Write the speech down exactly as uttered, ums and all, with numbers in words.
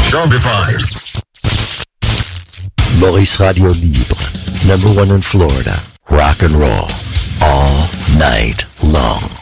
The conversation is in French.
Zombified. Maurice Radio Libre, number one in Florida. Rock and roll all night long.